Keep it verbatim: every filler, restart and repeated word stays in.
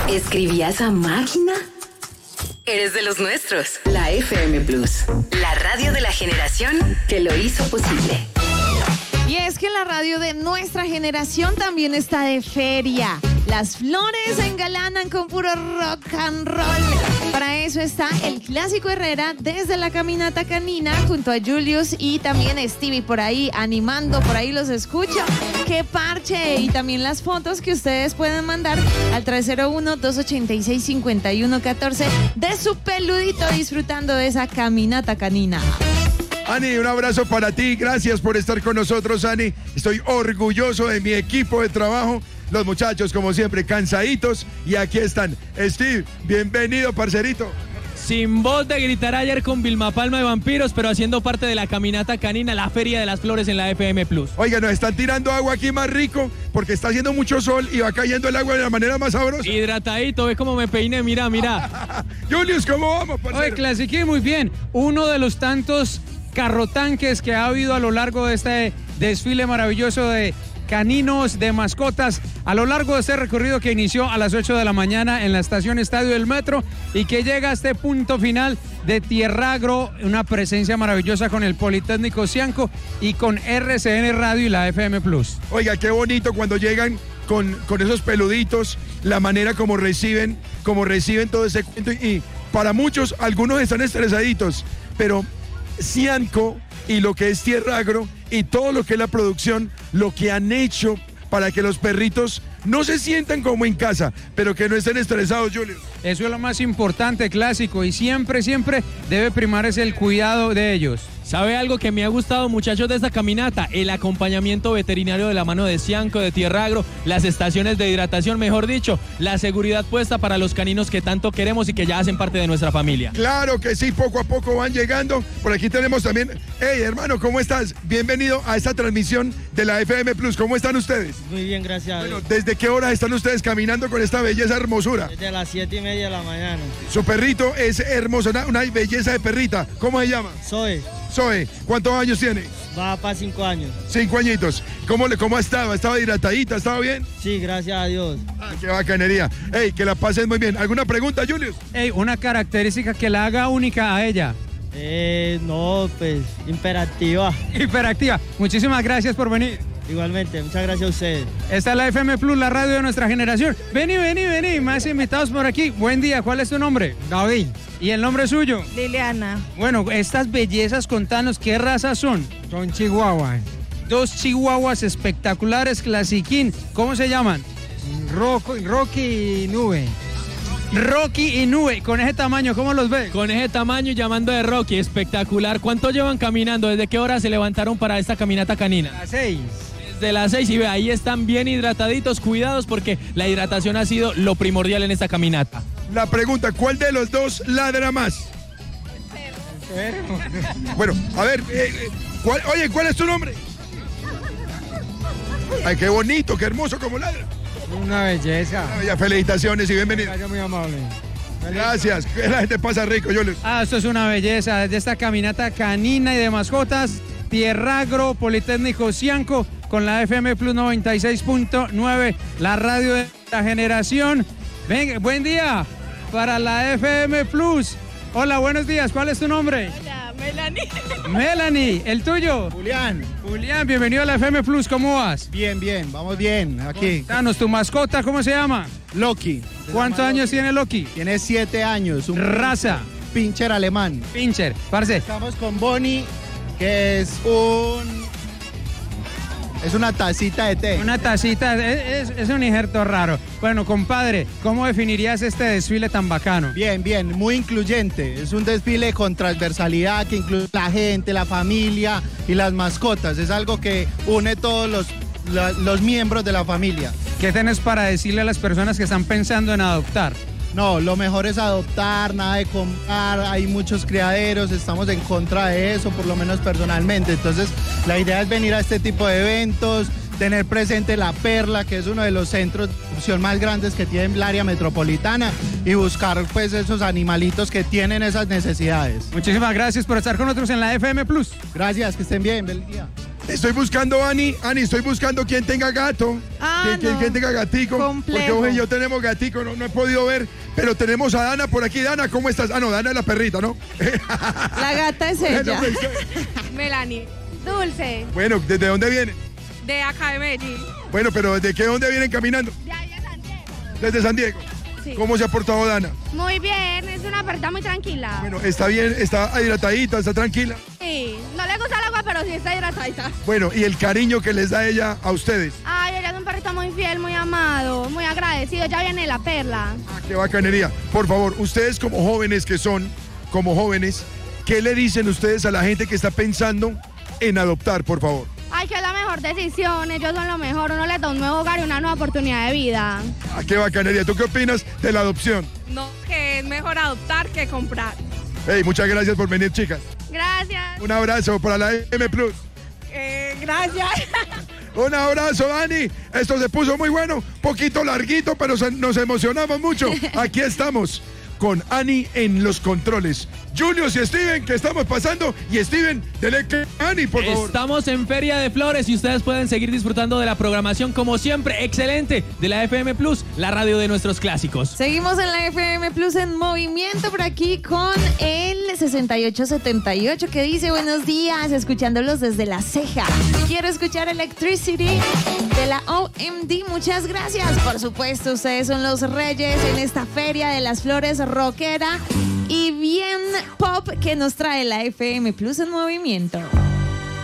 ¿Escribías a máquina? Eres de los nuestros. La F M Plus, la radio de la generación que lo hizo posible. Y es que la radio de nuestra generación también está de feria. Las flores se engalanan con puro rock and roll. Para eso está el Clásico Herrera desde la Caminata Canina junto a Julius y también Stevie por ahí animando, por ahí los escucho. ¡Qué parche! Y también las fotos que ustedes pueden mandar al tres cero uno, dos ocho seis, cinco uno uno uno cuatro de su peludito disfrutando de esa Caminata Canina. Ani, un abrazo para ti, gracias por estar con nosotros, Ani. Estoy orgulloso de mi equipo de trabajo. Los muchachos, como siempre, cansaditos. Y aquí están. Steve, bienvenido, parcerito. Sin voz de gritar ayer con Vilma Palma de Vampiros, pero haciendo parte de la Caminata Canina, la Feria de las Flores en la F M Plus. Oiga, nos están tirando agua aquí más rico porque está haciendo mucho sol y va cayendo el agua de la manera más sabrosa. Hidratadito, ve cómo me peiné, mira, mira. Julius, ¿cómo vamos, parcero? Oye, clasiqué muy bien. Uno de los tantos carrotanques que ha habido a lo largo de este desfile maravilloso de caninos, de mascotas, a lo largo de este recorrido que inició a las ocho de la mañana en la estación Estadio del Metro y que llega a este punto final de Tierragro, una presencia maravillosa con el Politécnico Cianco y con R C N Radio y la F M Plus. Oiga, qué bonito cuando llegan con, con esos peluditos, la manera como reciben, como reciben todo ese cuento y para muchos, algunos están estresaditos, pero Cianco y lo que es Tierragro y todo lo que es la producción, lo que han hecho para que los perritos no se sientan como en casa, pero que no estén estresados, Julio. Eso es lo más importante, Clásico, y siempre, siempre debe primar es el cuidado de ellos. ¿Sabe algo que me ha gustado, muchachos, de esta caminata? El acompañamiento veterinario de la mano de Cianco, de Tierragro, las estaciones de hidratación, mejor dicho, la seguridad puesta para los caninos que tanto queremos y que ya hacen parte de nuestra familia. Claro que sí, poco a poco van llegando. Por aquí tenemos también, hey, hermano, ¿cómo estás? Bienvenido a esta transmisión de la F M Plus. ¿Cómo están ustedes? Muy bien, gracias. Bueno, ¿desde qué hora están ustedes caminando con esta belleza hermosura? Desde las siete y media de la mañana. Su perrito es hermoso, una, una belleza de perrita. ¿Cómo se llama? Zoe. Zoe, ¿cuántos años tiene? Va para cinco años. Cinco añitos. ¿Cómo, le, cómo ha estado? ¿Estaba hidratadita? ¿Estaba bien? Sí, gracias a Dios. Ah, qué bacanería. Ey, que la pasen muy bien. ¿Alguna pregunta, Julius? Ey, una característica que la haga única a ella. Eh, no, pues, imperativa. Hiperactiva. Muchísimas gracias por venir. Igualmente, muchas gracias a ustedes. Esta es la F M Plus, la radio de nuestra generación. Vení, vení, vení, más invitados por aquí. Buen día, ¿cuál es tu nombre? David. ¿Y el nombre suyo? Liliana. Bueno, estas bellezas, contanos, ¿qué razas son? Son chihuahuas. Dos chihuahuas espectaculares, clasiquín. ¿Cómo se llaman? Rocky, Rocky y Nube. Rocky y Nube, con ese tamaño, ¿cómo los ve? Con ese tamaño y llamando de Rocky, espectacular. ¿Cuánto llevan caminando? ¿Desde qué hora se levantaron para esta caminata canina? A las seis. Desde las seis y ve, ahí están bien hidrataditos, cuidados porque la hidratación ha sido lo primordial en esta caminata. La pregunta, ¿cuál de los dos ladra más? El perro. Bueno, a ver, eh, eh, ¿cuál, oye, ¿cuál es tu nombre? Ay, qué bonito, qué hermoso como ladra. Una belleza. Ya, felicitaciones y bienvenido. Gracias, muy amable. Gracias, que la gente pasa rico, Julius. Ah, esto es una belleza, desde esta caminata canina y de mascotas, Tierragro, Politécnico Cianco, con la F M Plus noventa y seis punto nueve, la radio de la generación. Venga, buen día para la F M Plus. Hola, buenos días, ¿cuál es tu nombre? Hola, Melanie. Melanie, ¿el tuyo? Julián. Julián, bienvenido a la F M Plus, ¿cómo vas? Bien, bien, vamos bien, aquí. Danos tu mascota, ¿cómo se llama? Loki. ¿Cuántos años tiene Loki? Tiene siete años. Un Raza. Pinscher alemán. Pinscher, parce. Estamos con Bonnie, que es un... Es una tacita de té. Una tacita, es, es, es un injerto raro. Bueno, compadre, ¿cómo definirías este desfile tan bacano? Bien, bien, muy incluyente. Es un desfile con transversalidad que incluye la gente, la familia y las mascotas. Es algo que une todos los, la, los miembros de la familia. ¿Qué tenés para decirle a las personas que están pensando en adoptar? No, lo mejor es adoptar, nada de comprar, hay muchos criaderos, estamos en contra de eso, por lo menos personalmente. Entonces, la idea es venir a este tipo de eventos, tener presente La Perla, que es uno de los centros de adopción más grandes que tiene el área metropolitana, y buscar pues esos animalitos que tienen esas necesidades. Muchísimas gracias por estar con nosotros en la F M Plus. Gracias, que estén bien, buen día. Estoy buscando, Ani, Ani, estoy buscando quien tenga gato. Ah, quien, quien- no. quien tenga gatico. Complejo. Porque Oje y yo tenemos gatico, no, no he podido ver. Pero tenemos a Dana por aquí. Dana, ¿cómo estás? Ah, no, Dana es la perrita, ¿no? La gata es Bueno, ella. pues, Melanie. Dulce. bueno, ¿desde dónde vienen? De acá de Medellín. Bueno, pero ¿desde qué dónde vienen caminando? De ahí de San Diego. Desde San Diego. Sí. ¿Cómo se ha portado Dana? Muy bien, es una persona muy tranquila. Bueno, está bien, está hidratadita, está tranquila. Sí, no le gusta el agua, pero sí está hidratadita. Bueno, y el cariño que les da ella a ustedes. Ay, ella es un perrito muy fiel, muy amado, muy agradecido. Ya viene la perla. Ah, qué bacanería. Por favor, ustedes como jóvenes que son, como jóvenes, ¿qué le dicen ustedes a la gente que está pensando en adoptar, por favor? Ay, que es la mejor decisión, ellos son lo mejor. Uno les da un nuevo hogar y una nueva oportunidad de vida. Ah, qué bacanería. ¿Tú qué opinas de la adopción? No, que es mejor adoptar que comprar. Hey, muchas gracias por venir, chicas. Gracias. Un abrazo para la M Plus. Eh, gracias. Un abrazo, Dani. Esto se puso muy bueno, poquito larguito, pero se- nos emocionamos mucho. Aquí estamos con Ani en los controles. Julius y Steven, que estamos pasando. Y Steven, dele que Ani, por favor. Estamos en Feria de Flores y ustedes pueden seguir disfrutando de la programación como siempre, excelente, de la F M Plus, la radio de nuestros clásicos. Seguimos en la F M Plus en movimiento por aquí con el sesenta y ocho setenta y ocho que dice buenos días, escuchándolos desde La Ceja. Quiero escuchar Electricity de la O M D. Muchas gracias. Por supuesto, ustedes son los reyes en esta Feria de las Flores rockera y bien pop que nos trae la F M Plus en movimiento.